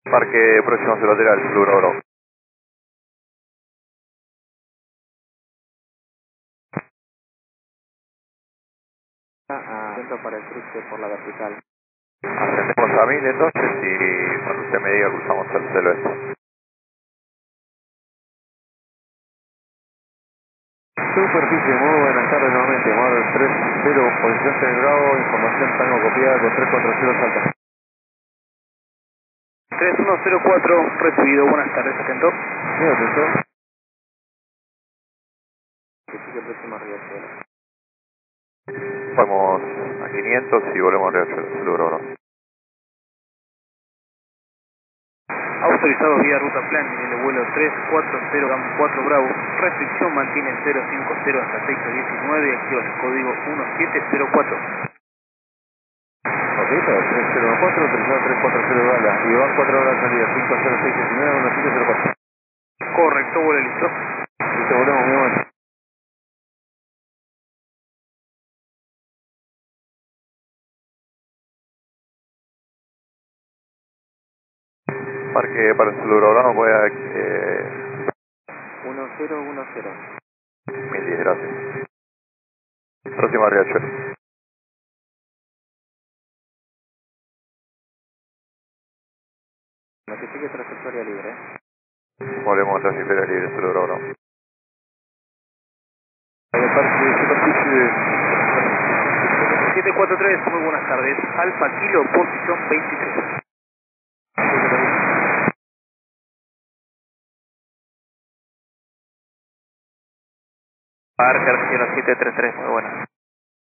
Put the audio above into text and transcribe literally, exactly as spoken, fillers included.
Parque próximo a su lateral, Sur Oro. Atento para el cruce por la vertical. Ascendemos a mil entonces y cuando usted me diga cruzamos al cielo este. Superficie, muy buenas tardes nuevamente, Model tres cero, posición San Bravo, información tango copiada con tres cuatro cero Salta. tres uno cero cuatro, recibido, buenas tardes, atento. Sí, atento. Que sigue próxima Riachuelo. Vamos a quinientos y volvemos a Riachuelo, Sur Oro. Autorizado vía ruta plan, nivel de vuelo tres cuatro cero, GAM cuatro Bravo. Restricción mantiene cero cinco cero hasta seis diecinueve, activa el código uno siete cero cuatro. Ok, para tres cero uno cuatro, autorizado tres cuatro cero Gala. Y van cuatro horas de salida, cinco cero seis diecinueve, uno siete cero cuatro. Correcto, vuelo listo. Listo, volvemos, mi amor. Parque para el Sur Oro, voy a... Eh, uno cero uno cero. mil diez, gracias. Próxima Riachuelo. Notifique trayectoria libre. Volvemos a trayectoria libre, Sur Oro. El parque superficie. siete cuatro tres, muy buenas tardes. Alfa Kilo, posición veintitrés. Parker cielo siete tres tres, muy buenas.